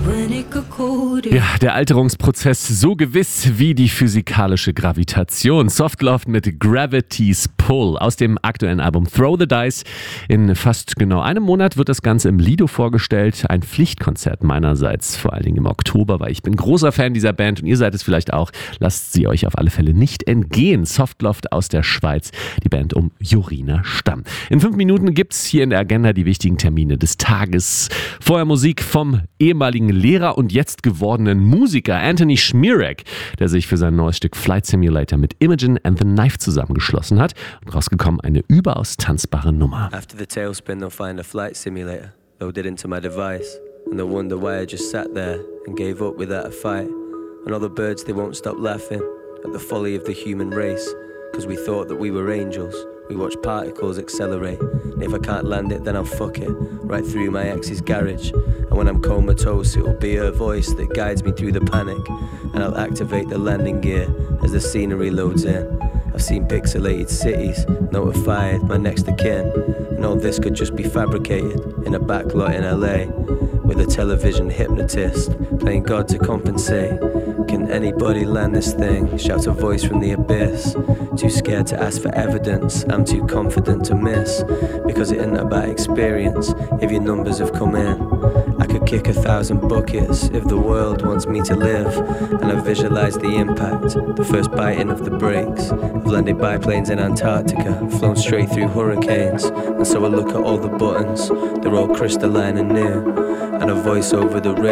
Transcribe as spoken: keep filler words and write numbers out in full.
Ja, der Alterungsprozess so gewiss wie die physikalische Gravitation. Soft Love mit Gravity's Pull aus dem aktuellen Album Throw the Dice. In fast genau einem Monat wird das Ganze im Lido vorgestellt. Ein Pflichtkonzert meinerseits, vor allen Dingen im Oktober, weil ich bin großer Fan dieser Band und ihr seid es vielleicht auch. Lasst sie euch auf alle Fälle nicht entgehen. Soft Love aus der Schweiz, die Band um Jorina Stamm. In fünf Minuten gibt's hier in der Agenda die wichtigen Termine des Tages. Vorher Musik vom ehemaligen Lehrer und jetzt gewordenen Musiker Anthony Schmierek, der sich für sein neues Stück Flight Simulator mit Imogen and the Knife zusammengeschlossen hat und rausgekommen eine überaus tanzbare Nummer. After the tailspin they'll find a flight simulator loaded into my device and they'll wonder why I just sat there and gave up without a fight. And all the birds they won't stop laughing at the folly of the human race, cause we thought that we were angels. We watch particles accelerate, and if I can't land it then I'll fuck it right through my ex's garage. And when I'm comatose it'll be her voice that guides me through the panic, and I'll activate the landing gear as the scenery loads in. I've seen pixelated cities, notified my next of kin, and all this could just be fabricated in a backlot in L A with a television hypnotist playing God to compensate. Can anybody land this thing? Shouts a voice from the abyss. Too scared to ask for evidence, I'm too confident to miss, because it isn't about experience if your numbers have come in. I could kick a thousand buckets if the world wants me to live, and I visualize the impact, the first biting of the brakes. I've landed biplanes in Antarctica, flown straight through hurricanes, and so I look at all the buttons, they're all crystalline and new, and a voice over the radio